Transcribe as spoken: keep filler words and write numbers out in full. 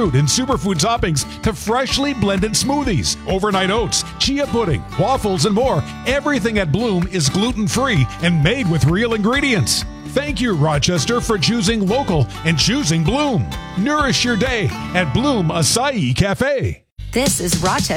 fruit and superfood toppings to freshly blended smoothies, overnight oats, chia pudding, waffles, and more. Everything at Bloom is gluten-free and made with real ingredients. Thank you, Rochester, for choosing local and choosing Bloom. Nourish your day at Bloom Acai Cafe. This is Rochester